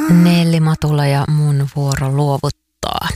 Nelli Matula ja mun vuoro luovuttaa.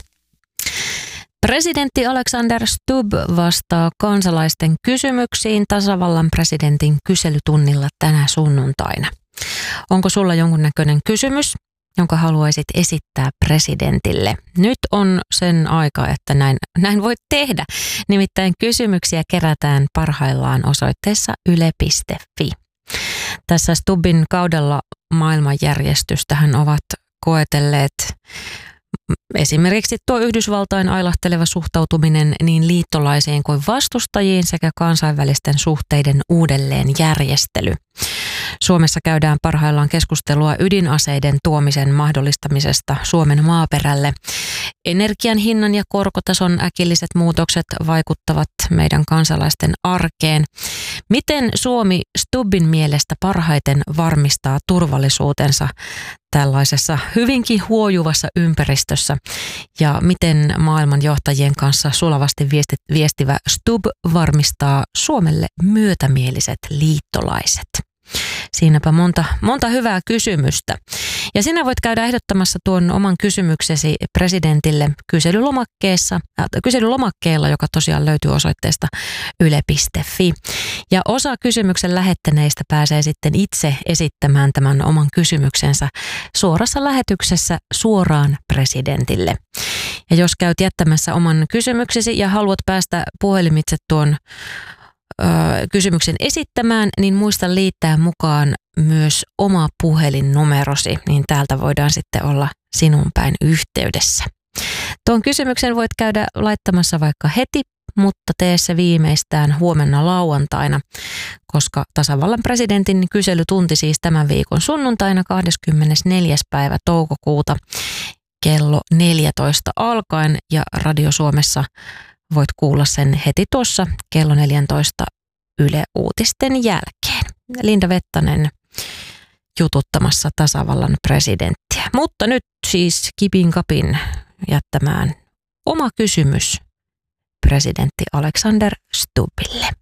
Presidentti Alexander Stubb vastaa kansalaisten kysymyksiin tasavallan presidentin kyselytunnilla tänä sunnuntaina. Onko sulla jonkunnäköinen kysymys, jonka haluaisit esittää presidentille? Nyt on sen aika, että näin voit tehdä. Nimittäin kysymyksiä kerätään parhaillaan osoitteessa yle.fi. Tässä Stubbin kaudella maailmanjärjestystähän ovat koetelleet esimerkiksi tuo Yhdysvaltain ailahteleva suhtautuminen niin liittolaisiin kuin vastustajiin sekä kansainvälisten suhteiden uudelleenjärjestely. Suomessa käydään parhaillaan keskustelua ydinaseiden tuomisen mahdollistamisesta Suomen maaperälle. Energian hinnan ja korkotason äkilliset muutokset vaikuttavat meidän kansalaisten arkeen. Miten Suomi Stubbin mielestä parhaiten varmistaa turvallisuutensa tällaisessa hyvinkin huojuvassa ympäristössä? Ja miten maailman johtajien kanssa sulavasti viestivä Stubb varmistaa Suomelle myötämieliset liittolaiset? Siinäpä monta hyvää kysymystä. Ja sinä voit käydä ehdottamassa tuon oman kysymyksesi presidentille kyselylomakkeella, joka tosiaan löytyy osoitteesta yle.fi. Ja osa kysymyksen lähettäneistä pääsee sitten itse esittämään tämän oman kysymyksensä suorassa lähetyksessä suoraan presidentille. Ja jos käyt jättämässä oman kysymyksesi ja haluat päästä puhelimitse tuon kysymyksen esittämään, niin muista liittää mukaan myös oma puhelinnumerosi, niin täältä voidaan sitten olla sinun päin yhteydessä. Tuon kysymyksen voit käydä laittamassa vaikka heti, mutta tee se viimeistään huomenna lauantaina, koska tasavallan presidentin kyselytunti siis tämän viikon sunnuntaina 24. päivä toukokuuta kello 14 alkaen ja Radio Suomessa voit kuulla sen heti tuossa kello 14 Yle Uutisten jälkeen. Linda Vettanen jututtamassa tasavallan presidenttiä. Mutta nyt siis kipin kapin jättämään oma kysymys presidentti Alexander Stubbille.